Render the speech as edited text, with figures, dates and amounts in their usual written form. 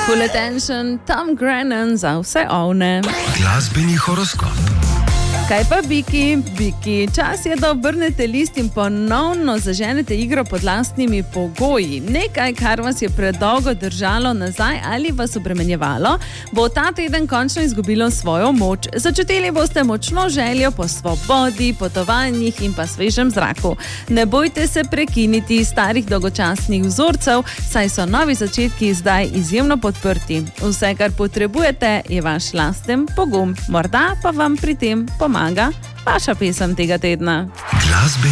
Full attention, Tom Grennan za vse ovne. Glasbeni horoskop. Kaj pa biki? Biki, čas je, da obrnete list in ponovno zaženete igro pod lastnimi pogoji. Nekaj, kar vas je predolgo držalo nazaj ali vas obremenjevalo, bo ta teden končno izgubilo svojo moč. Začutili boste močno željo po svobodi, potovanjih in pa svežem zraku. Ne bojte se prekiniti starih dolgočasnih vzorcev, saj so novi začetki zdaj izjemno podprti. Vse, kar potrebujete, je vaš lasten pogum. Morda pa vam pri tem pomaga vaša pesem tega tedna.